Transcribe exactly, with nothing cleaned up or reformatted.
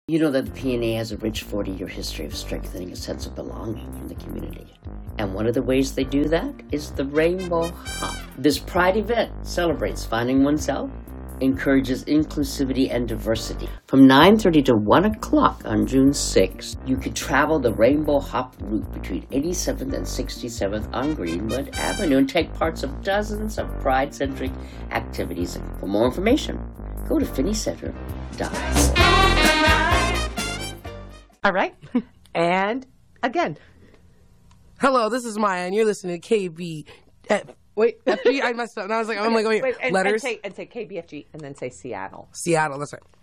You know that the P N A has a rich forty-year history of strengthening a sense of belonging in the community. And one of the ways they do that is the Rainbow Hop. This pride event celebrates finding oneself, encourages inclusivity and diversity. From nine thirty to one o'clock on June sixth, you can travel the Rainbow Hop route between eighty-seventh and sixty-seventh on Greenwood Avenue and take parts of dozens of pride-centric activities. For more information, go to finney center dot org. All right. And again. Hello, this is Maya, and you're listening to K B. F, wait, F B? I messed up. And I was like, I'm like, wait, wait and, letters? And say, and say K B F G, and then say Seattle. Seattle, that's right.